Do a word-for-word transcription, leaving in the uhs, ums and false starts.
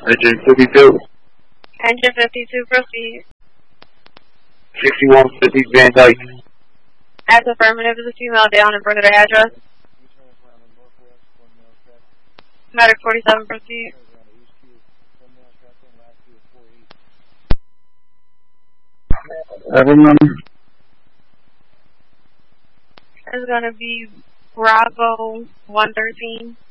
Engine fifty-two. Engine fifty-two, proceed. sixty-one fifty Van Dyke. As affirmative, is a female down and further to address. Medic forty-seven, proceed. Seven number. It's going to be Bravo one thirteen.